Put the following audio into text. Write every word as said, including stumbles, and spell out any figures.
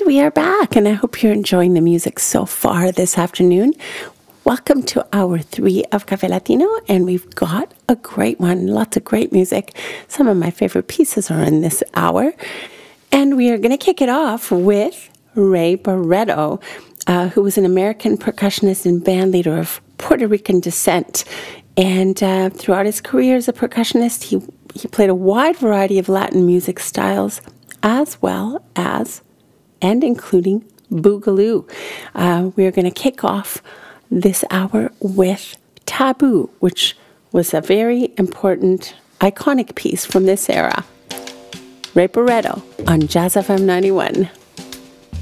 we are back, and I hope you're enjoying the music so far this afternoon. Welcome to hour three of Café Latino, and we've got a great one, lots of great music. Some of my favorite pieces are in this hour, and we are going to kick it off with Ray Barretto, uh, who was an American percussionist and band leader of Puerto Rican descent. And uh, throughout his career as a percussionist, he, he played a wide variety of Latin music styles, as well as, and including, Boogaloo. Uh, we're going to kick off this hour with Taboo, which was a very important, iconic piece from this era. Ray Barretto on Jazz F M ninety-one.